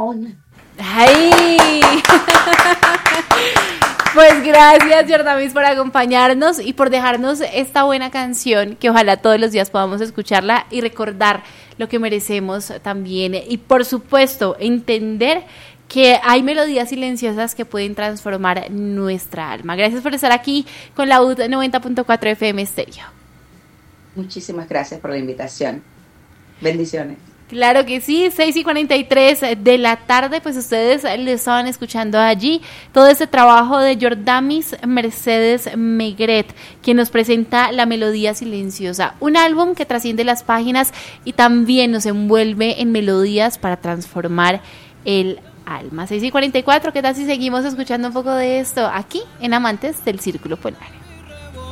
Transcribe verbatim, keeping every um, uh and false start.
Ramona. ¡Ay! Pues gracias, Jordamis, por acompañarnos y por dejarnos esta buena canción, que ojalá todos los días podamos escucharla y recordar lo que merecemos también. Y por supuesto, entender que hay melodías silenciosas que pueden transformar nuestra alma. Gracias por estar aquí con la U noventa punto cuatro F M Estéreo. Muchísimas gracias por la invitación. Bendiciones. Claro que sí, seis y cuarenta y tres de la tarde, pues ustedes le estaban escuchando allí todo este trabajo de Jordamis Mercedes Megret, quien nos presenta La Melodía Silenciosa, un álbum que trasciende las páginas y también nos envuelve en melodías para transformar el alma. seis y cuarenta y cuatro, ¿qué tal si seguimos escuchando un poco de esto aquí en Amantes del Círculo Polar?